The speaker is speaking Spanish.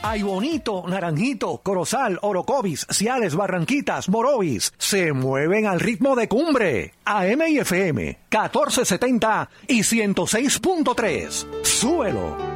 Ay Bonito, Naranjito, Corozal, Orocovis, Ciales, Barranquitas, Morovis, se mueven al ritmo de Cumbre. AM y FM, 1470 y 106.3. Súbelo.